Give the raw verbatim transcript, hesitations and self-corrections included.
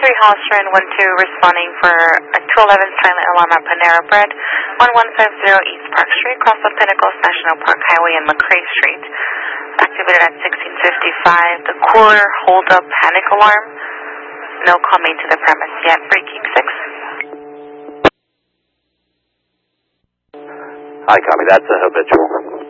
three Halstern, one two responding for a two eleven silent alarm at Panera Bread, one one five zero East Park Street, across the Pinnacles National Park Highway and McCrae Street. Activated at sixteen fifty-five. The cooler hold up panic alarm. No coming to the premise yet. Breaking six. Hi, copy. That's a habitual.